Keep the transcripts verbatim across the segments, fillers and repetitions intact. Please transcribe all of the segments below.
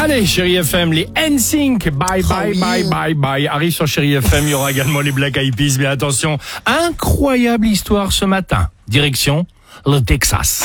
Allez, Chérie F M, les N Sync, bye bye Oh oui. bye bye bye, arrive sur Chérie F M, il y aura également les Black Eyed Peas, mais attention, incroyable histoire ce matin, direction le Texas.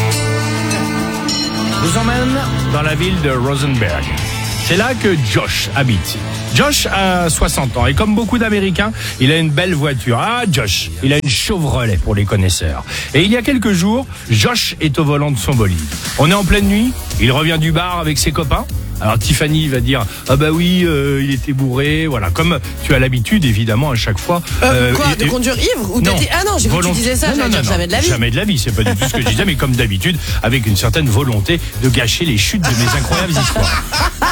Je vous emmène dans la ville de Rosenberg. C'est là que Josh habite. Josh a soixante ans et comme beaucoup d'Américains, il a une belle voiture. Ah, Josh, il a une Chevrolet pour les connaisseurs. Et il y a quelques jours, Josh est au volant de son bolide. On est en pleine nuit, il revient du bar avec ses copains. Alors Tiffany va dire ah bah oui euh, il était bourré, voilà, comme tu as l'habitude évidemment à chaque fois. Euh, quoi, et, de conduire ivre ou non, t'étais... Ah non, j'ai cru que tu disais ça, non, j'allais non, dire non, jamais de la vie. Jamais de la vie, c'est pas du tout ce que je disais, mais comme d'habitude, avec une certaine volonté de gâcher les chutes de mes incroyables histoires.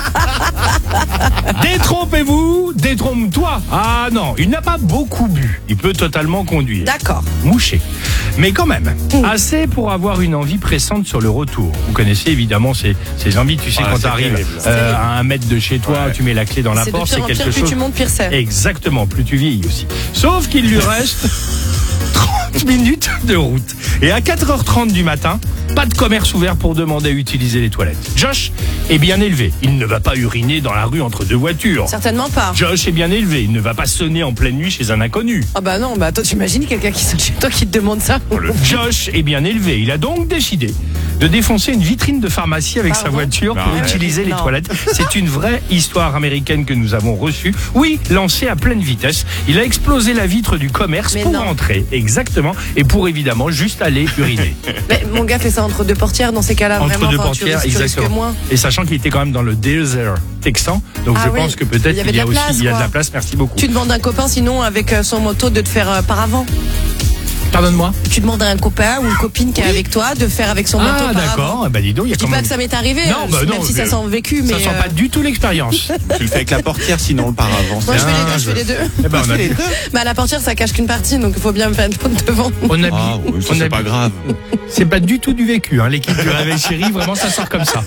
Détrompez-vous, détrompe-toi. Ah non, il n'a pas beaucoup bu, il peut totalement conduire. D'accord. Mouché. Mais quand même, assez pour avoir une envie pressante sur le retour. Vous connaissez évidemment ces, ces envies, tu sais, Ah, quand c'est tu arrives terrible. euh, à un mètre de chez toi, Ouais. tu mets la clé dans la C'est de porte, pire c'est en quelque pire, plus chose... tu montes, pire c'est. Exactement, plus tu vieillis aussi. Sauf qu'il lui reste trente minutes de route. Et à quatre heures trente du matin, pas de commerce ouvert pour demander à utiliser les toilettes. Josh est bien élevé. Il ne va pas uriner dans la rue entre deux voitures. Certainement pas. Josh est bien élevé. Il ne va pas sonner en pleine nuit chez un inconnu. Ah bah non, bah toi t'imagines quelqu'un qui sonne chez toi qui te demande ça. Josh est bien élevé. Il a donc décidé de défoncer une vitrine de pharmacie avec sa Pardon voiture pour Arrête. utiliser les Non. toilettes. C'est une vraie histoire américaine que nous avons reçue. Oui, lancée à pleine vitesse. Il a explosé la vitre du commerce Mais pour non. entrer. Exactement. Et pour évidemment juste aller uriner. Mais mon gars fait ça entre deux portières dans ces cas-là, Entre vraiment. deux enfin, tu portières, risques- tu risques exactement. moins. Et sachant qu'il était quand même dans le désert texan. Donc Ah je oui. pense que peut-être Il y avait qu'il y a de la aussi place, il y a de quoi. la place. Merci beaucoup. Tu demandes à un copain sinon avec euh, son moto de te faire euh, par avant. Pardonne-moi. Tu demandes à un copain ou une copine qui est avec toi de faire avec son moto Ah par avant. d'accord. Eh ben dis donc, il y a Je dis quand pas même... que ça m'est arrivé, Non, euh, bah même non, si ça mais- sent vécu, mais Ça sent euh, pas du tout l'expérience. Tu le fais avec la portière, sinon le paravent. moi je fais les Ah, deux, je fais les deux. Eh ben, on a- les deux. Mais à la portière ça cache qu'une partie, donc il faut bien me faire devant. on a Ah oui, ça on c'est a- pas grave. C'est pas du tout du vécu, hein. L'équipe du Réveil Chéri, vraiment, ça sort comme ça.